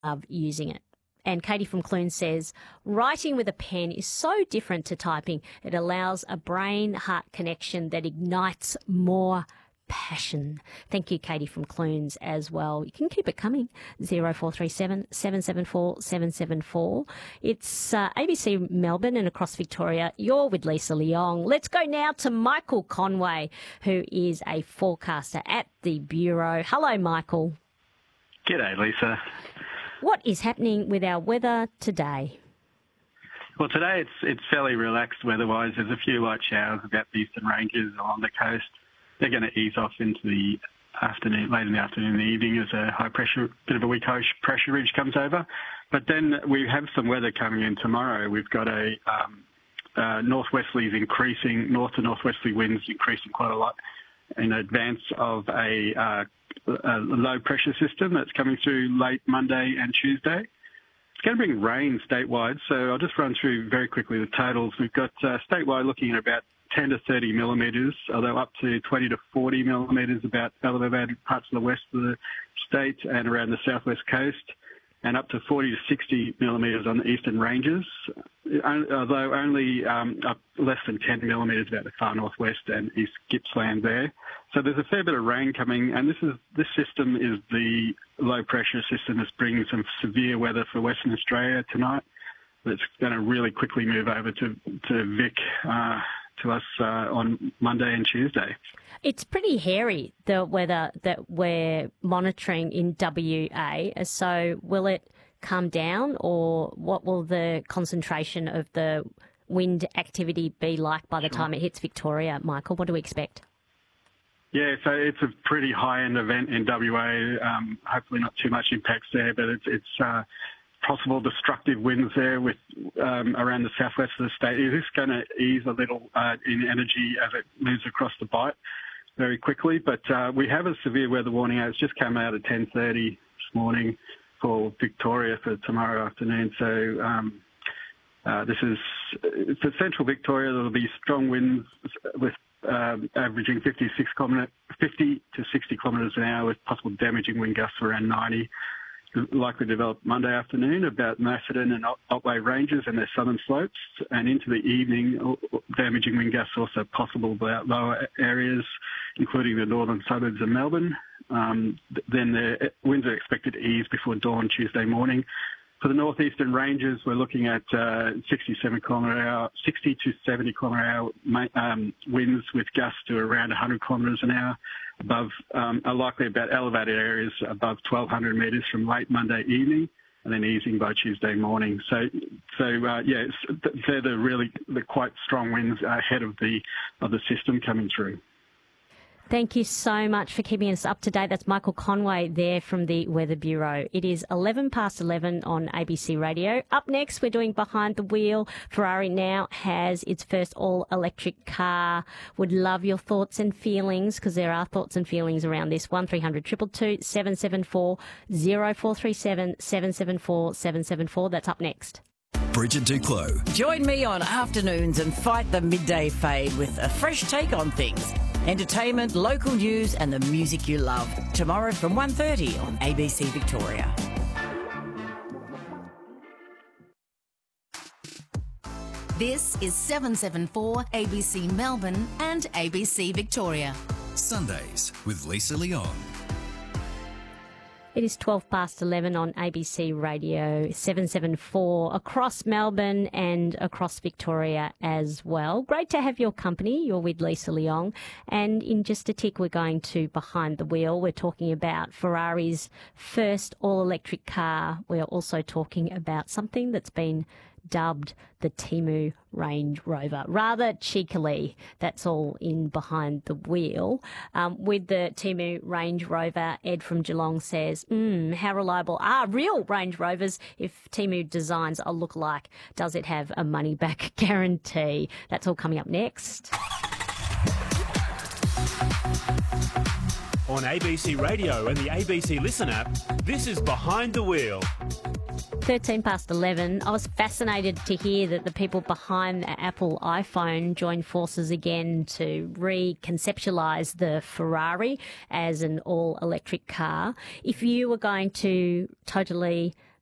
love using it. And Katie from Clune says, writing with a pen is so different to typing. It allows a brain-heart connection that ignites more passion. Thank you, Katie from Clunes, as well. You can keep it coming. 0437 774 774. It's ABC Melbourne and across Victoria. You're with Lisa Leong. Let's go now to Michael Conway, who is a forecaster at the Bureau. Hello, Michael. G'day, Lisa. What is happening with our weather today? Well, today it's fairly relaxed weather-wise. There's a few light showers about the eastern ranges along the coast. They're going to ease off into the afternoon, late in the afternoon and the evening as a high pressure, bit of a weak high pressure ridge comes over. But then we have some weather coming in tomorrow. We've got a northwesterlies increasing, north to northwesterly winds increasing quite a lot in advance of a low pressure system that's coming through late Monday and Tuesday. It's going to bring rain statewide, so I'll just run through very quickly the totals. We've got statewide looking at about 10 to 30 millimetres, although up to 20 to 40 millimetres about elevated parts of the west of the state and around the southwest coast, and up to 40 to 60 millimetres on the eastern ranges, although only up less than 10 millimetres about the far northwest and East Gippsland there. So there's a fair bit of rain coming, and this system is the low pressure system that's bringing some severe weather for Western Australia tonight. It's going to really quickly move over to Vic to us on Monday and Tuesday. It's pretty hairy, the weather that we're monitoring in WA. So will it come down, or what will the concentration of the wind activity be like by the time it hits Victoria, Michael? What do we expect? Yeah, so it's a pretty high-end event in WA. Hopefully not too much impacts there, but it's possible destructive winds there with around the southwest of the state. It is going to ease a little in energy as it moves across the bight very quickly, but we have a severe weather warning. It's just come out at 10:30 this morning for Victoria for tomorrow afternoon. So this is for central Victoria. There'll be strong winds with averaging 50 to 60 kilometres an hour with possible damaging wind gusts around 90. Likely to develop Monday afternoon about Macedon and Otway ranges and their southern slopes, and into the evening, damaging wind gusts also possible about lower areas, including the northern suburbs of Melbourne. Then the winds are expected to ease before dawn Tuesday morning. For the northeastern ranges, we're looking at 60 to 70 kilometre an hour winds with gusts to around 100 kilometres an hour. Above, are likely about elevated areas above 1,200 metres from late Monday evening, and then easing by Tuesday morning. So yeah, they're the quite strong winds ahead of the system coming through. Thank you so much for keeping us up to date. That's Michael Conway there from the Weather Bureau. It is 11:11 on ABC Radio. Up next, we're doing Behind the Wheel. Ferrari now has its first all-electric car. Would love your thoughts and feelings, because there are thoughts and feelings around this. 1300 222 774 0437 774 774. That's up next. Bridget Duclos. Join me on afternoons and fight the midday fade with a fresh take on things. Entertainment, local news and the music you love. Tomorrow from 1:30 on ABC Victoria. This is 774 ABC Melbourne and ABC Victoria. Sundays with Lisa Leong. It is 11:12 on ABC Radio 774 across Melbourne and across Victoria as well. Great to have your company. You're with Lisa Leong. And in just a tick, we're going to Behind the Wheel. We're talking about Ferrari's first all-electric car. We're also talking about something that's been dubbed the Temu Range Rover. Rather cheekily, that's all in Behind the Wheel. With the Temu Range Rover, Ed from Geelong says, how reliable are real Range Rovers if Temu designs a look-alike? Does it have a money-back guarantee? That's all coming up next. On ABC Radio and the ABC Listen app, this is Behind the Wheel. 11:13. I was fascinated to hear that the people behind the Apple iPhone joined forces again to reconceptualise the Ferrari as an all-electric car. If you were going to totally